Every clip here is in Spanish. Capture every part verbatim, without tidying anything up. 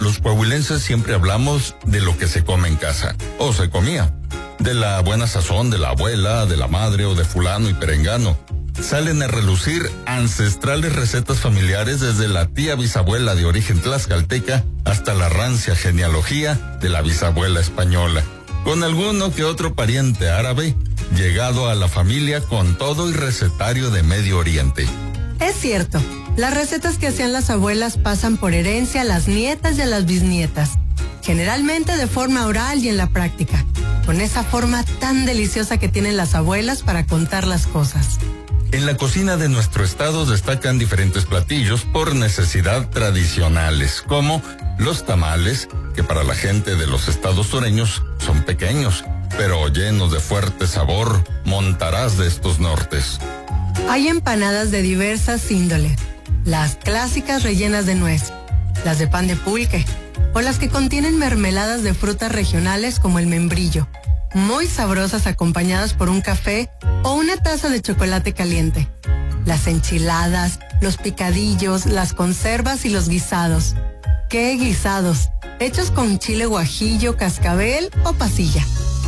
los coahuilenses siempre hablamos de lo que se come en casa, o se comía, de la buena sazón de la abuela, de la madre o de fulano y perengano. Salen a relucir ancestrales recetas familiares desde la tía bisabuela de origen tlaxcalteca hasta la rancia genealogía de la bisabuela española, con alguno que otro pariente árabe llegado a la familia con todo y recetario de Medio Oriente. Es cierto, las recetas que hacían las abuelas pasan por herencia a las nietas y a las bisnietas, generalmente de forma oral y en la práctica, con esa forma tan deliciosa que tienen las abuelas para contar las cosas. En la cocina de nuestro estado destacan diferentes platillos por necesidad tradicionales, como los tamales, que para la gente de los estados sureños son pequeños, pero llenos de fuerte sabor, montarás de estos nortes. Hay empanadas de diversas índoles, las clásicas rellenas de nuez, las de pan de pulque, o las que contienen mermeladas de frutas regionales como el membrillo, muy sabrosas acompañadas por un café o una taza de chocolate caliente. Las enchiladas, los picadillos, las conservas y los guisados. ¿Qué guisados? Hechos con chile guajillo, cascabel o pasilla.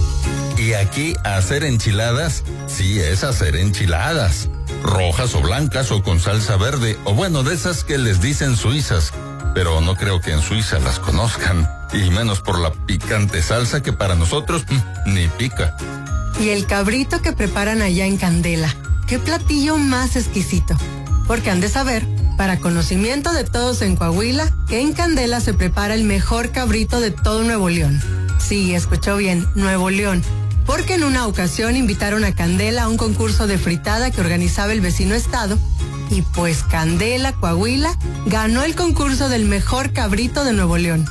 Y aquí hacer enchiladas, sí es hacer enchiladas. Rojas o blancas o con salsa verde, o bueno, de esas que les dicen suizas, pero no creo que en Suiza las conozcan, y menos por la picante salsa que para nosotros mmm, ni pica. Y el cabrito que preparan allá en Candela, qué platillo más exquisito, porque han de saber, para conocimiento de todos en Coahuila, que en Candela se prepara el mejor cabrito de todo Nuevo León. Sí, escuchó bien, Nuevo León. Porque en una ocasión invitaron a Candela a un concurso de fritada que organizaba el vecino estado, y pues Candela, Coahuila, ganó el concurso del mejor cabrito de Nuevo León.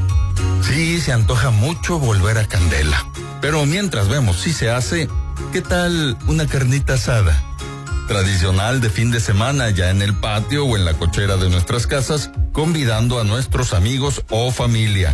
Sí, se antoja mucho volver a Candela. Pero mientras vemos si se hace, ¿qué tal una carnita asada? Tradicional de fin de semana ya en el patio o en la cochera de nuestras casas, convidando a nuestros amigos o familia.